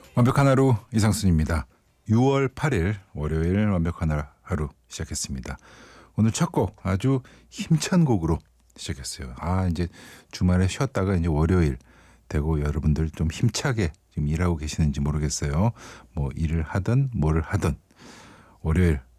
완벽한 하루 이상순입니다. 6월 8일 월요일 완벽한 하루 시작했습니다. 오늘 첫 곡 아주 힘찬 곡으로 시작했어요. 이제 주말에 쉬었다가 이제 월요일 되고 여러분들 좀 힘차게 지금 일하고 계시는지 모르겠어요. 뭐 일을 하든 뭐를 하든 월요일